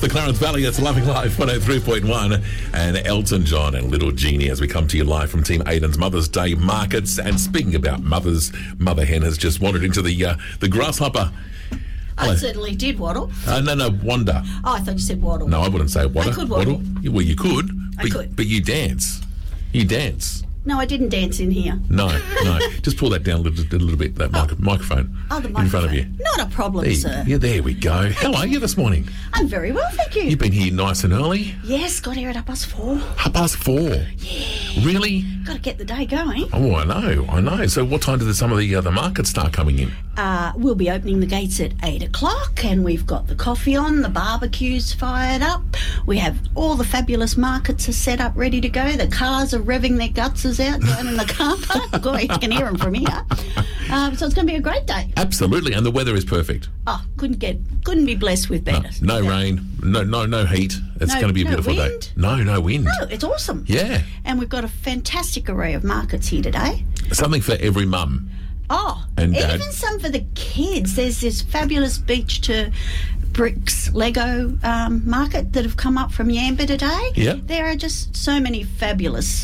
The Clarence Valley, it's Loving Life 103.1, and Elton John and Little Genie as we come to you live from Team Aiden's Mother's Day markets. And speaking about mothers, Mother Hen has just wandered into the grasshopper. I certainly did waddle. No, wander. Oh, I thought you said waddle. No, I wouldn't say waddle. I could waddle. Well, you could. I could. But you dance. You dance. No, I didn't dance in here. No. Just pull that down a little bit, that microphone. Oh, the microphone. In front of you. Not a problem, sir. Yeah, there we go. How are you this morning? I'm very well, thank you. You've been here nice and early? Yes, got here at 4:30. 4:30? Yeah. Really? Got to get the day going. Oh, I know. So what time do some of the markets start coming in? We'll be opening the gates at 8 o'clock, and we've got the coffee on, the barbecue's fired up. We have all the fabulous markets are set up, ready to go. The cars are revving their guts out down in the car park. God, you can hear them from here. So it's going to be a great day. Absolutely, and the weather is perfect. Oh, couldn't be blessed with better. No rain, no heat. It's going to be a beautiful day. No wind. No, it's awesome. Yeah. And we've got a fantastic array of markets here today. Something for every mum. Oh, and dad. Even some for the kids. There's this fabulous beach to bricks Lego market that have come up from Yamba today. Yeah. There are just so many fabulous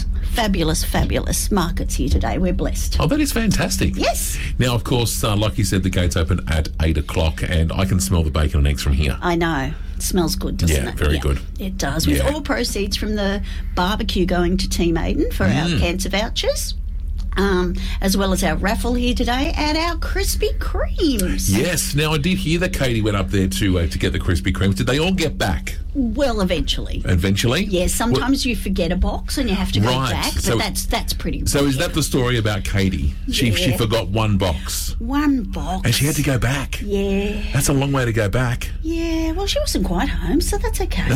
markets here today. We're blessed. Oh, that is fantastic. Yes. Now, of course, like you said, the gates open at 8 o'clock, and I can smell the bacon and eggs from here. I know. It smells good, doesn't it? Yeah, very good. It does. With all proceeds from the barbecue going to Team Aiden for our cancer vouchers. As well as our raffle here today and our Krispy Kremes. Yes. Now, I did hear that Katie went up there to get the Krispy Kremes. Did they all get back? Well, eventually. Eventually? Yes. Sometimes you forget a box and you have to go back, but that's pretty rare. So is that the story about Katie? She forgot one box. One box. And she had to go back. Yeah. That's a long way to go back. Yeah. Well, she wasn't quite home, so that's okay.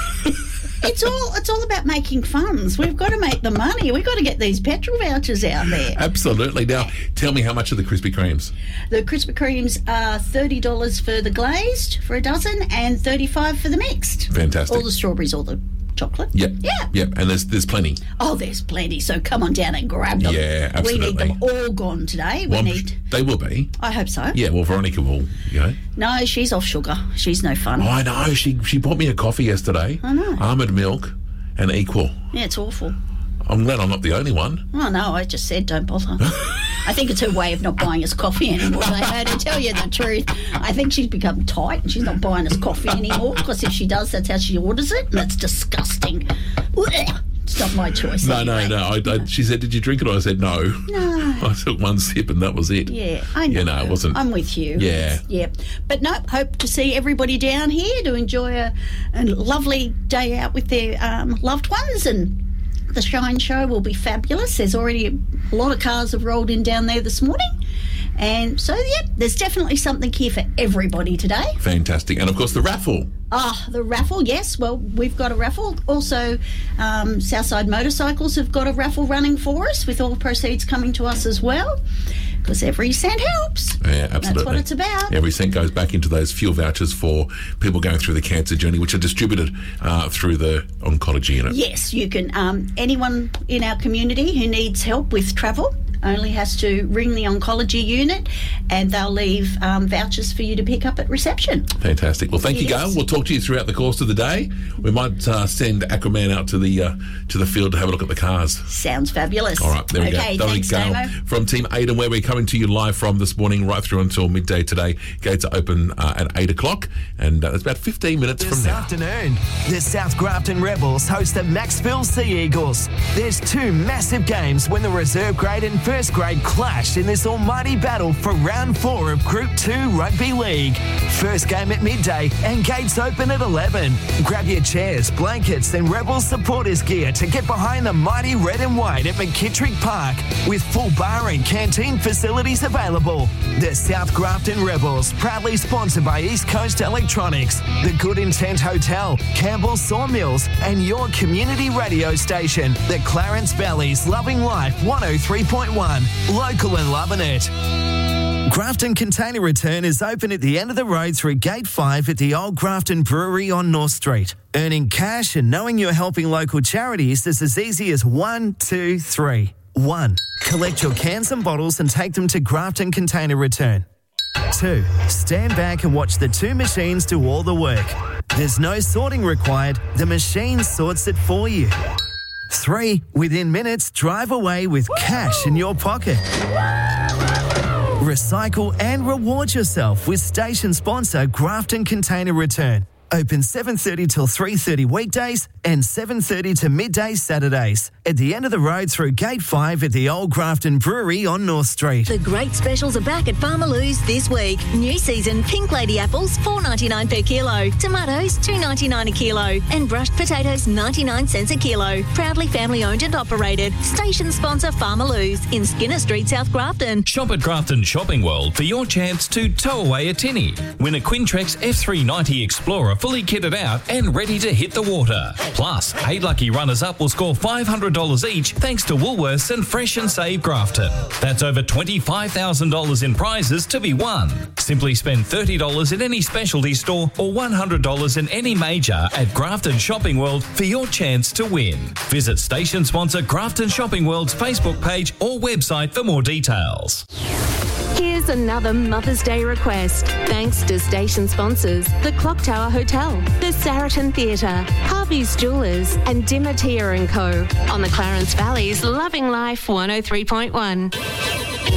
It's all about making funds. We've got to make the money. We've got to get these petrol vouchers out there. Absolutely. Now, tell me how much are the Krispy Kremes? The Krispy Kremes are $30 for the glazed for a dozen and $35 for the mixed. Fantastic. All the strawberries, all the chocolate. Yep. Yeah. Yep. And there's plenty. Oh, there's plenty. So come on down and grab them. Yeah, absolutely. We need them all gone today. They will be. I hope so. Yeah. Well, Veronica will. No, she's off sugar. She's no fun. Oh, I know. She bought me a coffee yesterday. I know. Almond milk and Equal. Yeah, it's awful. I'm glad I'm not the only one. Oh, no, I just said don't bother. I think it's her way of not buying us coffee anymore. To tell you the truth, I think she's become tight and she's not buying us coffee anymore because if she does, that's how she orders it, and that's disgusting. It's not my choice. No. She said, did you drink it? I said, no. No. I took one sip and that was it. Yeah, I know. It wasn't. I'm with you. Yeah. Yeah. But no, hope to see everybody down here to enjoy a lovely day out with their loved ones, and the Shine Show will be fabulous. There's already a lot of cars have rolled in down there this morning. And so, there's definitely something here for everybody today. Fantastic. And, of course, the raffle. The raffle, yes. Well, we've got a raffle. Also, Southside Motorcycles have got a raffle running for us with all proceeds coming to us as well, because every cent helps. Yeah, absolutely. That's what it's about. Every cent goes back into those fuel vouchers for people going through the cancer journey, which are distributed through the oncology unit. Yes, you can. Anyone in our community who needs help with travel only has to ring the oncology unit and they'll leave vouchers for you to pick up at reception. Fantastic. Well, thank you, Gail. We'll talk to you throughout the course of the day. We might send Aquaman out to the field to have a look at the cars. Sounds fabulous. All right, there we go. Thanks, Gail Damo. from Team Aiden, where we're coming to you live from this morning right through until midday today. Gates are open at 8 o'clock, and it's about 15 minutes from now. This afternoon, the South Grafton Rebels host the Maxville Sea Eagles. There's two massive games when the reserve grade and first grade clash in this almighty battle for round 4 of Group 2 Rugby League. First game at midday and gates open at 11. Grab your chairs, blankets and Rebels supporters gear to get behind the mighty red and white at McKittrick Park with full bar and canteen facilities available. The South Grafton Rebels, proudly sponsored by East Coast Electronics, the Good Intent Hotel, Campbell's Sawmills and your community radio station, the Clarence Valley's Loving Life 103.1. Local and loving it. Grafton Container Return is open at the end of the road through Gate 5 at the Old Grafton Brewery on North Street. Earning cash and knowing you're helping local charities is as easy as 1, 2, 3. 1. Collect your cans and bottles and take them to Grafton Container Return. 2. Stand back and watch the two machines do all the work. There's no sorting required. The machine sorts it for you. 3, within minutes, drive away with cash in your pocket. Recycle and reward yourself with station sponsor Grafton Container Return. Open 7:30 till 3:30 weekdays and 7:30 to midday Saturdays. At the end of the road through Gate 5 at the Old Grafton Brewery on North Street. The great specials are back at Farmer Lou's this week. New season pink lady apples, $4.99 per kilo. Tomatoes, $2.99 a kilo. And brushed potatoes, 99 cents a kilo. Proudly family owned and operated. Station sponsor Farmer Lou's in Skinner Street, South Grafton. Shop at Grafton Shopping World for your chance to tow away a tinny. Win a Quintrex F390 Explorer fully kitted out and ready to hit the water. Plus, 8 lucky runners-up will score $500 each thanks to Woolworths and Fresh and Save Grafton. That's over $25,000 in prizes to be won. Simply spend $30 in any specialty store or $100 in any major at Grafton Shopping World for your chance to win. Visit station sponsor Grafton Shopping World's Facebook page or website for more details. Here's another Mother's Day request. Thanks to station sponsors, the Clock Tower Hotel, the Saracen Theatre, Harvey's Jewellers and Dimatia & Co. On the Clarence Valley's Loving Life 103.1.